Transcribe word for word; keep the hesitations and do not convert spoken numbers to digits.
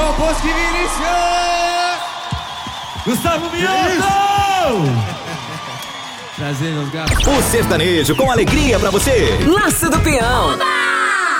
João Bosco e Vinícius! Gustavo Mioto! Prazer, meus gatos. O sertanejo com alegria pra você. Laço do Peão.